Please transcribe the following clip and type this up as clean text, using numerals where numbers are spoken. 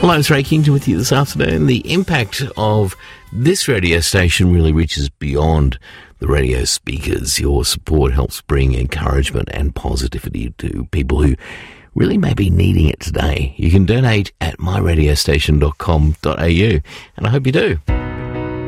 Hello, it's Ray Kington with you this afternoon. The impact of this radio station really reaches beyond the radio speakers. Your support helps bring encouragement and positivity to people who really may be needing it today. You can donate at myradiostation.com.au, and I hope you do.